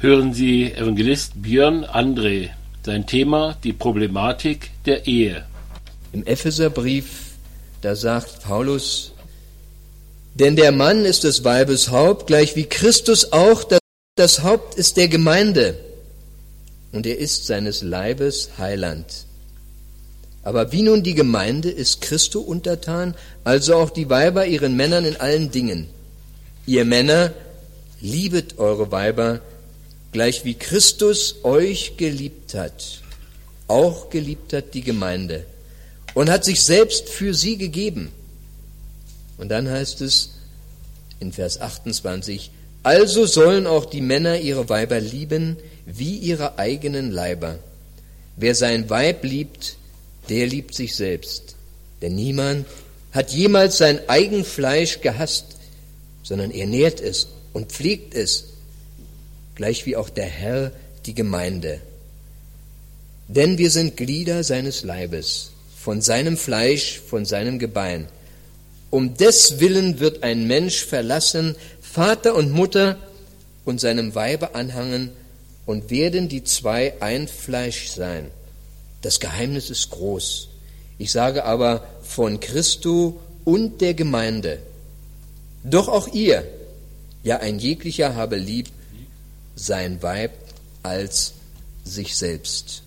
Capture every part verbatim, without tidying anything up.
hören Sie Evangelist Björn André. Sein Thema, die Problematik der Ehe. Im Epheserbrief, da sagt Paulus, denn der Mann ist des Weibes Haupt, gleich wie Christus auch das Haupt ist der Gemeinde. Und er ist seines Leibes Heiland. Aber wie nun die Gemeinde ist Christo untertan, also auch die Weiber ihren Männern in allen Dingen. Ihr Männer, liebet eure Weiber, gleich wie Christus euch geliebt hat, auch geliebt hat die Gemeinde und hat sich selbst für sie gegeben. Und dann heißt es in Vers achtundzwanzig, also sollen auch die Männer ihre Weiber lieben, wie ihre eigenen Leiber. Wer sein Weib liebt, der liebt sich selbst. Denn niemand hat jemals sein eigen Fleisch gehasst, sondern er nährt es und pflegt es, gleich wie auch der Herr die Gemeinde. Denn wir sind Glieder seines Leibes, von seinem Fleisch, von seinem Gebein. Um des Willen wird ein Mensch verlassen, Vater und Mutter, und seinem Weibe anhangen, und werden die zwei ein Fleisch sein. Das Geheimnis ist groß. Ich sage aber von Christo und der Gemeinde. Doch auch ihr, ja ein jeglicher habe lieb sein Weib als sich selbst.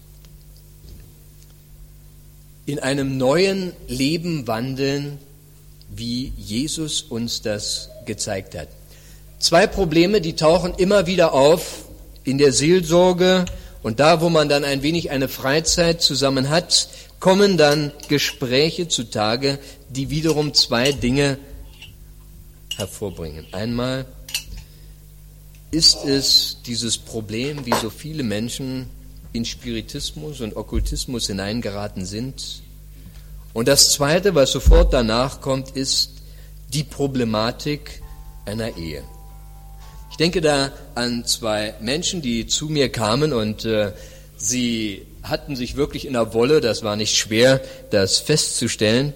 In einem neuen Leben wandeln, wie Jesus uns das gezeigt hat. Zwei Probleme, die tauchen immer wieder auf in der Seelsorge, und da, wo man dann ein wenig eine Freizeit zusammen hat, kommen dann Gespräche zutage, die wiederum zwei Dinge hervorbringen. Einmal ist es dieses Problem, wie so viele Menschen in Spiritismus und Okkultismus hineingeraten sind. Und das Zweite, was sofort danach kommt, ist die Problematik einer Ehe. Ich denke da an zwei Menschen, die zu mir kamen, und äh, sie hatten sich wirklich in der Wolle, das war nicht schwer, das festzustellen.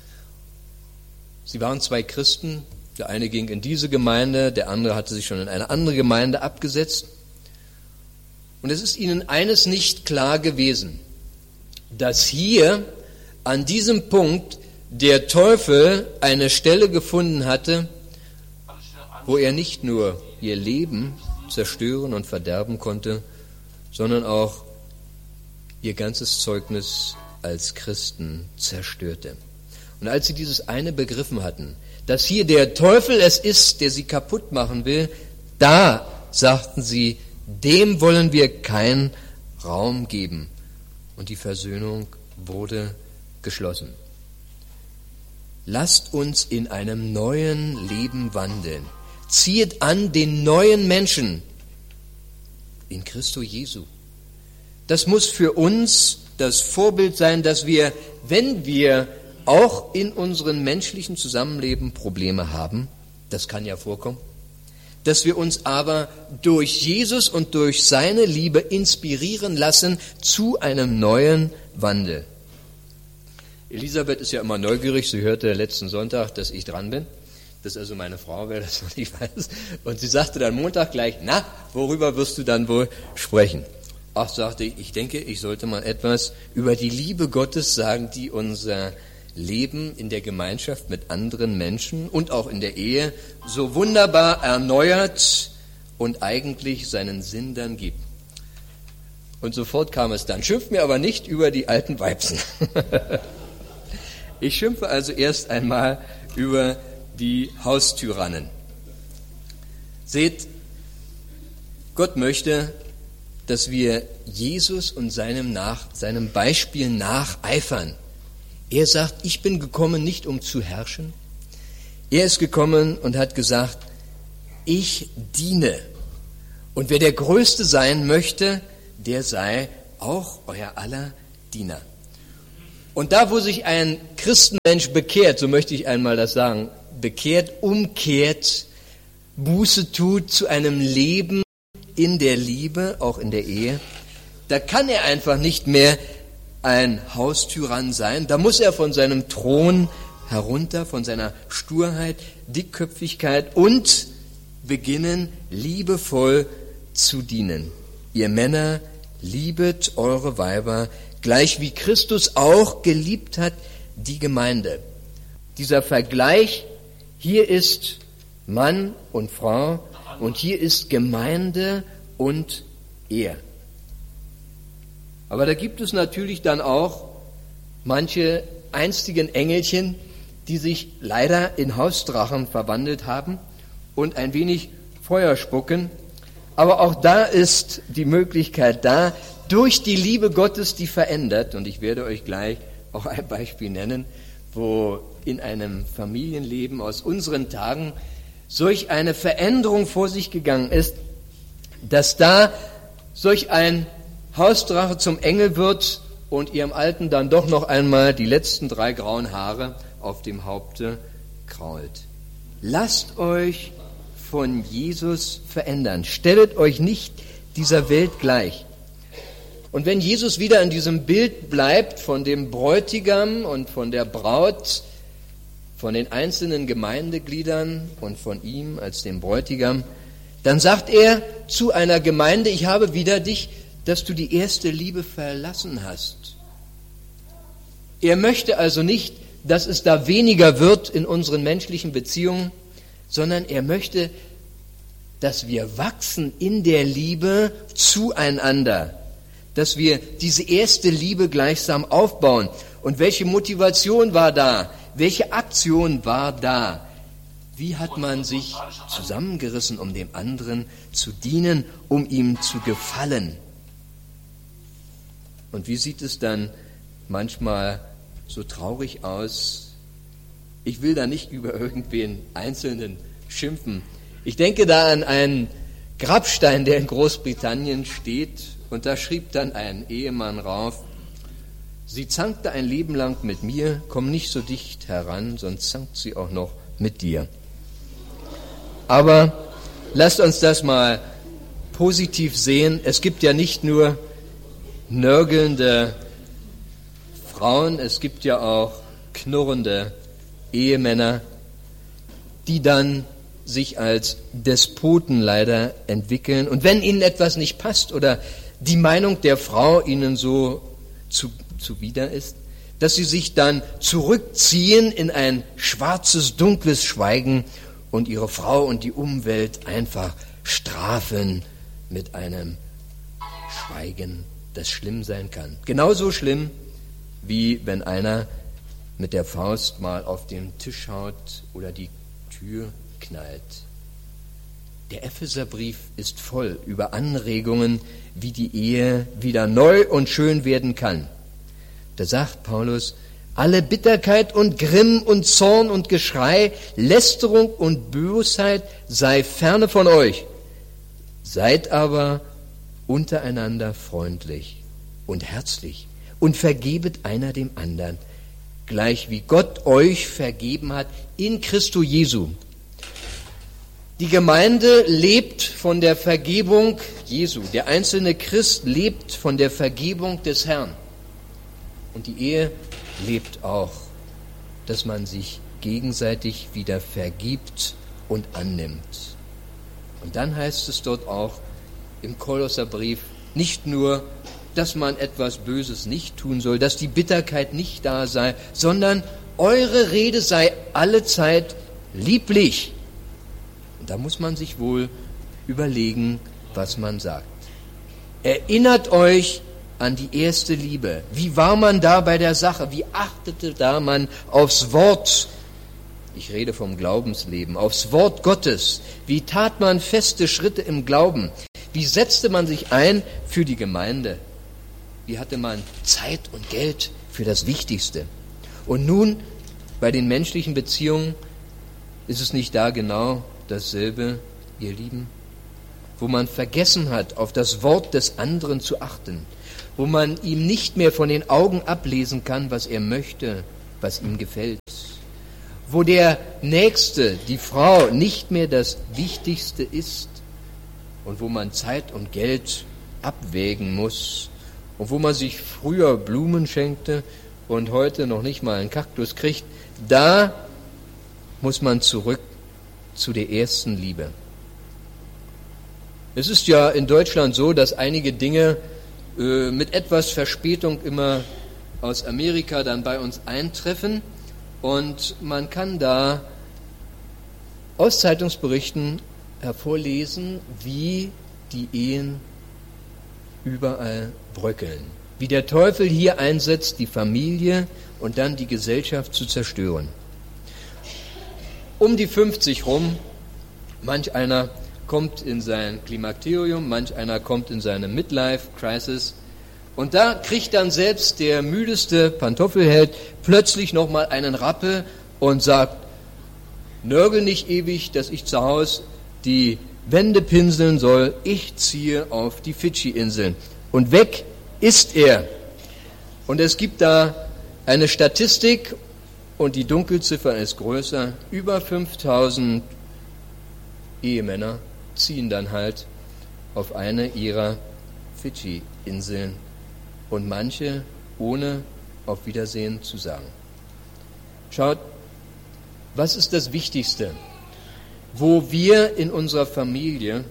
Sie waren zwei Christen, der eine ging in diese Gemeinde, der andere hatte sich schon in eine andere Gemeinde abgesetzt. Und es ist ihnen eines nicht klar gewesen, dass hier an diesem Punkt der Teufel eine Stelle gefunden hatte, wo er nicht nur ihr Leben zerstören und verderben konnte, sondern auch ihr ganzes Zeugnis als Christen zerstörte. Und als sie dieses eine begriffen hatten, dass hier der Teufel es ist, der sie kaputt machen will, da sagten sie, dem wollen wir keinen Raum geben. Und die Versöhnung wurde geschlossen. Lasst uns in einem neuen Leben wandeln. Ziehet an den neuen Menschen in Christo Jesu. Das muss für uns das Vorbild sein, dass wir, wenn wir auch in unserem menschlichen Zusammenleben Probleme haben, das kann ja vorkommen, dass wir uns aber durch Jesus und durch seine Liebe inspirieren lassen zu einem neuen Wandel. Elisabeth ist ja immer neugierig, sie hörte letzten Sonntag, dass ich dran bin. Das ist also meine Frau, wer das noch nicht weiß. Und sie sagte dann Montag gleich, na, worüber wirst du dann wohl sprechen? Ach, sagte ich, ich denke, ich sollte mal etwas über die Liebe Gottes sagen, die unser Leben in der Gemeinschaft mit anderen Menschen und auch in der Ehe so wunderbar erneuert und eigentlich seinen Sinn dann gibt. Und sofort kam es dann, schimpft mir aber nicht über die alten Weibsen. Ich schimpfe also erst einmal über die Haustyrannen. Seht, Gott möchte, dass wir Jesus und seinem, nach, seinem Beispiel nacheifern. Er sagt, ich bin gekommen, nicht um zu herrschen. Er ist gekommen und hat gesagt, ich diene. Und wer der Größte sein möchte, der sei auch euer aller Diener. Und da, wo sich ein Christenmensch bekehrt, so möchte ich einmal das sagen, bekehrt, umkehrt, Buße tut zu einem Leben in der Liebe, auch in der Ehe, da kann er einfach nicht mehr ein Haustyrann sein. Da muss er von seinem Thron herunter, von seiner Sturheit, Dickköpfigkeit und beginnen, liebevoll zu dienen. Ihr Männer, liebet eure Weiber, gleich wie Christus auch geliebt hat die Gemeinde. Dieser Vergleich, hier ist Mann und Frau und hier ist Gemeinde und Ehe. Aber da gibt es natürlich dann auch manche einstigen Engelchen, die sich leider in Hausdrachen verwandelt haben und ein wenig Feuer spucken. Aber auch da ist die Möglichkeit da, durch die Liebe Gottes, die verändert, und ich werde euch gleich auch ein Beispiel nennen, wo in einem Familienleben aus unseren Tagen solch eine Veränderung vor sich gegangen ist, dass da solch ein Hausdrache zum Engel wird und ihrem Alten dann doch noch einmal die letzten drei grauen Haare auf dem Haupte krault. Lasst euch von Jesus verändern. Stellet euch nicht dieser Welt gleich. Und wenn Jesus wieder in diesem Bild bleibt von dem Bräutigam und von der Braut, von den einzelnen Gemeindegliedern und von ihm als dem Bräutigam, dann sagt er zu einer Gemeinde, ich habe wider dich, dass du die erste Liebe verlassen hast. Er möchte also nicht, dass es da weniger wird in unseren menschlichen Beziehungen, sondern er möchte, dass wir wachsen in der Liebe zueinander, dass wir diese erste Liebe gleichsam aufbauen. Und welche Motivation war da? Welche Aktion war da? Wie hat man sich zusammengerissen, um dem anderen zu dienen, um ihm zu gefallen? Und wie sieht es dann manchmal so traurig aus? Ich will da nicht über irgendwen Einzelnen schimpfen. Ich denke da an einen Grabstein, der in Großbritannien steht, und da schrieb dann ein Ehemann rauf: Sie zankte ein Leben lang mit mir, komm nicht so dicht heran, sonst zankt sie auch noch mit dir. Aber lasst uns das mal positiv sehen. Es gibt ja nicht nur nörgelnde Frauen, es gibt ja auch knurrende Ehemänner, die dann sich als Despoten leider entwickeln. Und wenn ihnen etwas nicht passt oder die Meinung der Frau ihnen so zu, zuwider ist, dass sie sich dann zurückziehen in ein schwarzes, dunkles Schweigen und ihre Frau und die Umwelt einfach strafen mit einem Schweigen, das schlimm sein kann. Genauso schlimm, wie wenn einer mit der Faust mal auf den Tisch haut oder die Tür knallt. Der Epheserbrief ist voll über Anregungen, wie die Ehe wieder neu und schön werden kann. Da sagt Paulus: Alle Bitterkeit und Grimm und Zorn und Geschrei, Lästerung und Bösheit sei ferne von euch. Seid aber untereinander freundlich und herzlich und vergebet einer dem anderen, gleich wie Gott euch vergeben hat in Christo Jesu. Die Gemeinde lebt von der Vergebung Jesu. Der einzelne Christ lebt von der Vergebung des Herrn. Und die Ehe lebt auch, dass man sich gegenseitig wieder vergibt und annimmt. Und dann heißt es dort auch im Kolosserbrief nicht nur, dass man etwas Böses nicht tun soll, dass die Bitterkeit nicht da sei, sondern eure Rede sei allezeit lieblich. Und da muss man sich wohl überlegen, was man sagt. Erinnert euch an die erste Liebe. Wie war man da bei der Sache? Wie achtete da man aufs Wort? Ich rede vom Glaubensleben, aufs Wort Gottes. Wie tat man feste Schritte im Glauben? Wie setzte man sich ein für die Gemeinde? Wie hatte man Zeit und Geld für das Wichtigste? Und nun, bei den menschlichen Beziehungen, ist es nicht da genau dasselbe, ihr Lieben? Wo man vergessen hat, auf das Wort des anderen zu achten, wo man ihm nicht mehr von den Augen ablesen kann, was er möchte, was ihm gefällt, wo der Nächste, die Frau, nicht mehr das Wichtigste ist und wo man Zeit und Geld abwägen muss und wo man sich früher Blumen schenkte und heute noch nicht mal einen Kaktus kriegt, da muss man zurück zu der ersten Liebe. Es ist ja in Deutschland so, dass einige Dinge äh, mit etwas Verspätung immer aus Amerika dann bei uns eintreffen und man kann da aus Zeitungsberichten hervorlesen, wie die Ehen überall bröckeln. Wie der Teufel hier einsetzt, die Familie und dann die Gesellschaft zu zerstören. Um die fünfzig rum, manch einer kommt in sein Klimakterium, manch einer kommt in seine Midlife-Crisis und da kriegt dann selbst der müdeste Pantoffelheld plötzlich nochmal einen Rappel und sagt, nörgel nicht ewig, dass ich zu Hause die Wände pinseln soll, ich ziehe auf die Fidschi-Inseln. Und weg ist er. Und es gibt da eine Statistik und die Dunkelziffer ist größer. Über fünftausend Ehemänner ziehen dann halt auf eine ihrer Fidschi-Inseln und manche ohne auf Wiedersehen zu sagen. Schaut, was ist das Wichtigste? Wo wir in unserer Familie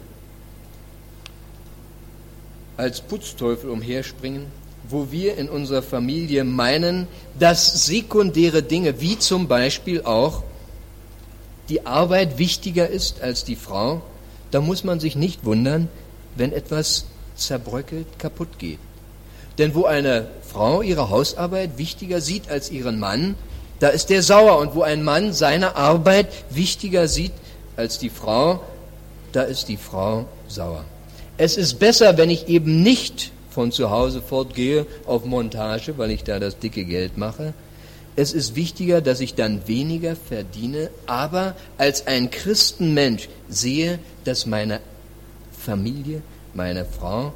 als Putzteufel umherspringen, wo wir in unserer Familie meinen, dass sekundäre Dinge, wie zum Beispiel auch die Arbeit wichtiger ist als die Frau, da muss man sich nicht wundern, wenn etwas zerbröckelt, kaputt geht. Denn wo eine Frau ihre Hausarbeit wichtiger sieht als ihren Mann, da ist der sauer. Und wo ein Mann seine Arbeit wichtiger sieht als die Frau, da ist die Frau sauer. Es ist besser, wenn ich eben nicht von zu Hause fortgehe auf Montage, weil ich da das dicke Geld mache. Es ist wichtiger, dass ich dann weniger verdiene, aber als ein Christenmensch sehe, dass meine Familie, meine Frau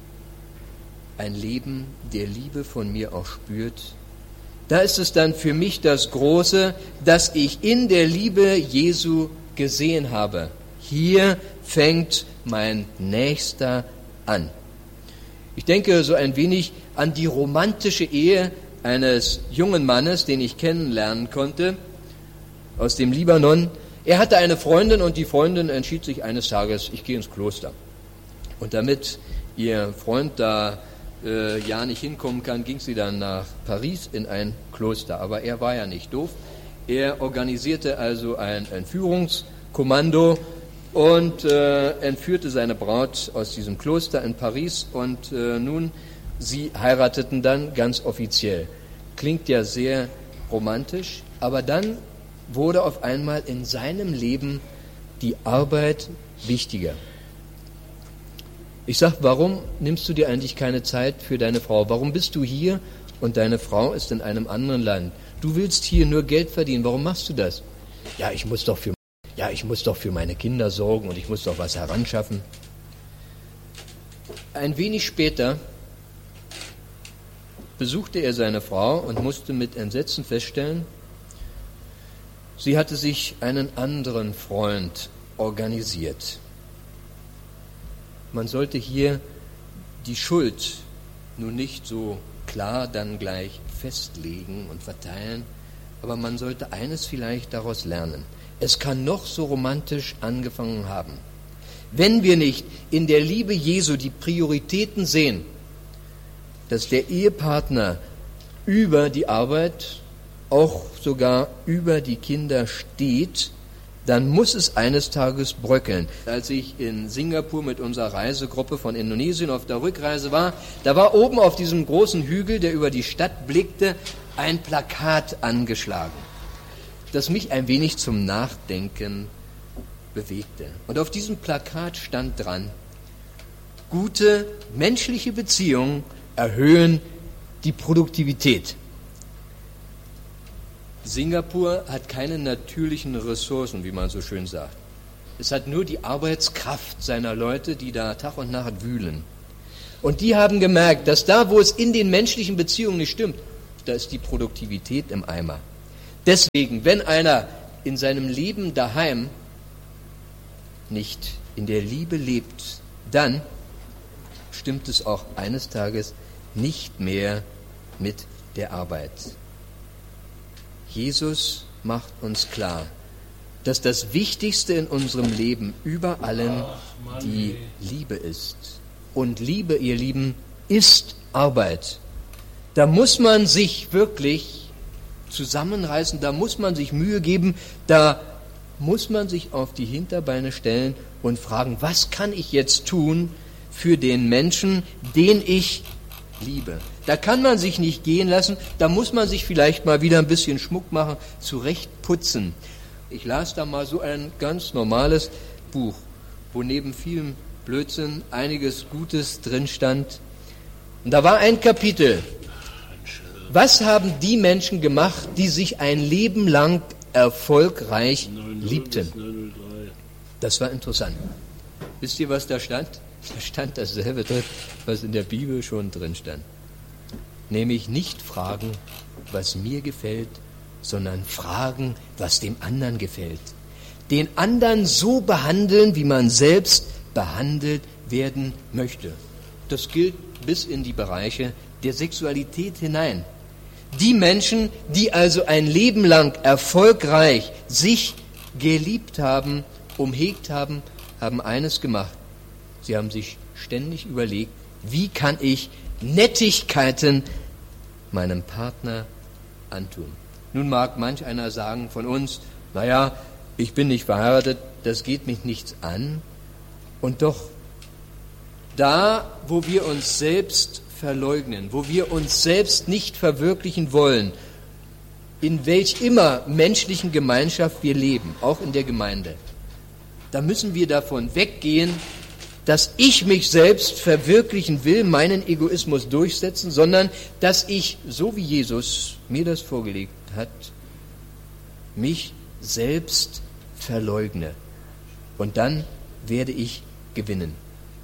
ein Leben der Liebe von mir auch spürt. Da ist es dann für mich das Große, dass ich in der Liebe Jesu gesehen habe. Hier fängt mein Nächster an. Ich denke so ein wenig an die romantische Ehe eines jungen Mannes, den ich kennenlernen konnte, aus dem Libanon. Er hatte eine Freundin und die Freundin entschied sich eines Tages, ich gehe ins Kloster. Und damit ihr Freund da äh, ja nicht hinkommen kann, ging sie dann nach Paris in ein Kloster. Aber er war ja nicht doof. Er organisierte also ein Entführungskommando und äh, entführte seine Braut aus diesem Kloster in Paris und äh, nun, sie heirateten dann ganz offiziell. Klingt ja sehr romantisch, aber dann wurde auf einmal in seinem Leben die Arbeit wichtiger. Ich sage, warum nimmst du dir eigentlich keine Zeit für deine Frau? Warum bist du hier und deine Frau ist in einem anderen Land? Du willst hier nur Geld verdienen, warum machst du das? Ja, ich muss doch für Ja, ich muss doch für meine Kinder sorgen und ich muss doch was heranschaffen. Ein wenig später besuchte er seine Frau und musste mit Entsetzen feststellen, sie hatte sich einen anderen Freund organisiert. Man sollte hier die Schuld nun nicht so klar dann gleich festlegen und verteilen, aber man sollte eines vielleicht daraus lernen. Es kann noch so romantisch angefangen haben. Wenn wir nicht in der Liebe Jesu die Prioritäten sehen, dass der Ehepartner über die Arbeit, auch sogar über die Kinder steht, dann muss es eines Tages bröckeln. Als ich in Singapur mit unserer Reisegruppe von Indonesien auf der Rückreise war, da war oben auf diesem großen Hügel, der über die Stadt blickte, ein Plakat angeschlagen, das mich ein wenig zum Nachdenken bewegte. Und auf diesem Plakat stand dran, gute menschliche Beziehungen erhöhen die Produktivität. Singapur hat keine natürlichen Ressourcen, wie man so schön sagt. Es hat nur die Arbeitskraft seiner Leute, die da Tag und Nacht wühlen. Und die haben gemerkt, dass da, wo es in den menschlichen Beziehungen nicht stimmt, da ist die Produktivität im Eimer. Deswegen, wenn einer in seinem Leben daheim nicht in der Liebe lebt, dann stimmt es auch eines Tages nicht mehr mit der Arbeit. Jesus macht uns klar, dass das Wichtigste in unserem Leben über allen die Liebe ist. Und Liebe, ihr Lieben, ist Arbeit. Da muss man sich wirklich zusammenreißen, da muss man sich Mühe geben, da muss man sich auf die Hinterbeine stellen und fragen, was kann ich jetzt tun für den Menschen, den ich liebe. Da kann man sich nicht gehen lassen, da muss man sich vielleicht mal wieder ein bisschen Schmuck machen, zurechtputzen. Ich las da mal so ein ganz normales Buch, wo neben vielem Blödsinn einiges Gutes drin stand. Und da war ein Kapitel. Was haben die Menschen gemacht, die sich ein Leben lang erfolgreich liebten? Das war interessant. Wisst ihr, was da stand? Da stand dasselbe drin, was in der Bibel schon drin stand. Nämlich nicht fragen, was mir gefällt, sondern fragen, was dem anderen gefällt. Den anderen so behandeln, wie man selbst behandelt werden möchte. Das gilt bis in die Bereiche der Sexualität hinein. Die Menschen, die also ein Leben lang erfolgreich sich geliebt haben, umhegt haben, haben eines gemacht. Sie haben sich ständig überlegt, wie kann ich Nettigkeiten meinem Partner antun. Nun mag manch einer sagen von uns, naja, ich bin nicht verheiratet, das geht mich nichts an. Und doch, da, wo wir uns selbst verleugnen, wo wir uns selbst nicht verwirklichen wollen, in welch immer menschlichen Gemeinschaft wir leben, auch in der Gemeinde, da müssen wir davon weggehen, dass ich mich selbst verwirklichen will, meinen Egoismus durchsetzen, sondern dass ich, so wie Jesus mir das vorgelegt hat, mich selbst verleugne. Und dann werde ich gewinnen.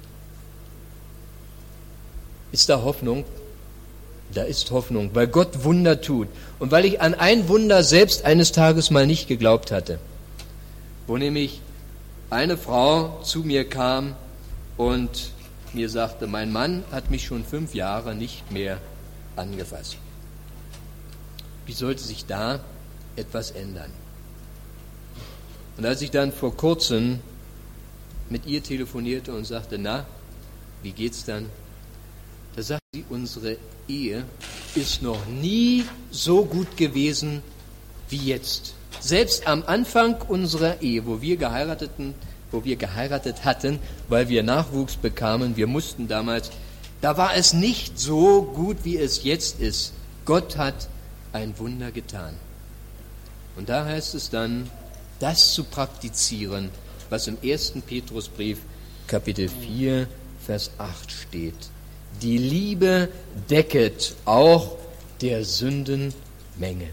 Ist da Hoffnung? Da ist Hoffnung, weil Gott Wunder tut. Und weil ich an ein Wunder selbst eines Tages mal nicht geglaubt hatte, wo nämlich eine Frau zu mir kam und mir sagte, mein Mann hat mich schon fünf Jahre nicht mehr angefasst. Wie sollte sich da etwas ändern? Und als ich dann vor kurzem mit ihr telefonierte und sagte, na, wie geht's dann? Da sagte sie, unsere Ehe ist noch nie so gut gewesen wie jetzt. Selbst am Anfang unserer Ehe, wo wir geheirateten, wo wir geheiratet hatten, weil wir Nachwuchs bekamen, wir mussten damals, da war es nicht so gut, wie es jetzt ist. Gott hat ein Wunder getan. Und da heißt es dann, das zu praktizieren, was im ersten Petrusbrief, Kapitel vier, Vers acht steht. Die Liebe decket auch der Sündenmenge.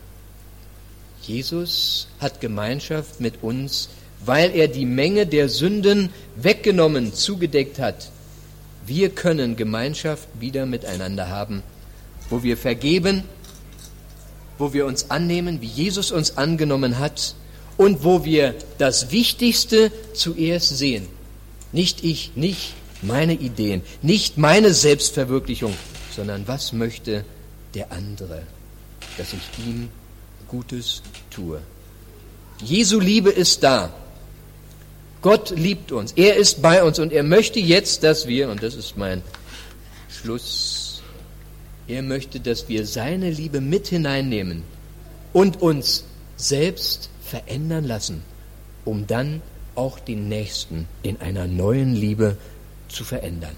Jesus hat Gemeinschaft mit uns, weil er die Menge der Sünden weggenommen, zugedeckt hat. Wir können Gemeinschaft wieder miteinander haben, wo wir vergeben, wo wir uns annehmen, wie Jesus uns angenommen hat und wo wir das Wichtigste zuerst sehen. Nicht ich, nicht meine Ideen, nicht meine Selbstverwirklichung, sondern was möchte der andere, dass ich ihm Gutes tue. Jesu Liebe ist da. Gott liebt uns, er ist bei uns und er möchte jetzt, dass wir, und das ist mein Schluss, er möchte, dass wir seine Liebe mit hineinnehmen und uns selbst verändern lassen, um dann auch den Nächsten in einer neuen Liebe zu verändern.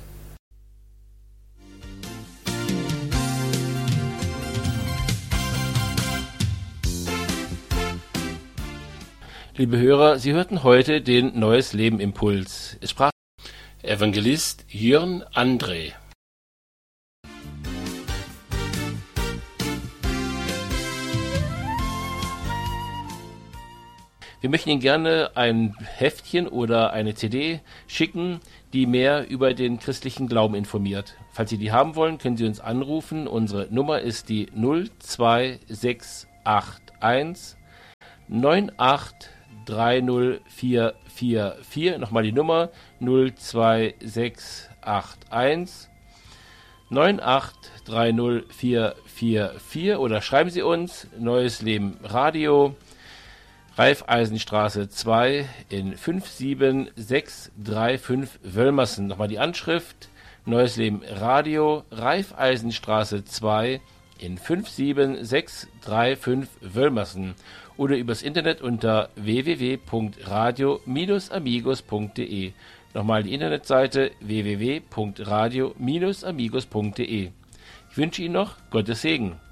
Liebe Hörer, Sie hörten heute den Neues Leben Impuls. Es sprach Evangelist Jörn André. Wir möchten Ihnen gerne ein Heftchen oder eine C D schicken, die mehr über den christlichen Glauben informiert. Falls Sie die haben wollen, können Sie uns anrufen. Unsere Nummer ist die null zwei sechs acht eins neun acht drei null vier vier vier. Nochmal die Nummer null zwei sechs acht eins neun acht drei null vier vier vier oder schreiben Sie uns Neues Leben Radio, Raiffeisenstraße zwei in fünf sieben sechs drei fünf Wölmersen. Nochmal die Anschrift: Neues Leben Radio, Raiffeisenstraße zwei in fünf sieben sechs drei fünf Wölmersen. Oder übers Internet unter w w w punkt radio Bindestrich amigos punkt de. Nochmal die Internetseite w w w punkt radio Bindestrich amigos punkt de. Ich wünsche Ihnen noch Gottes Segen.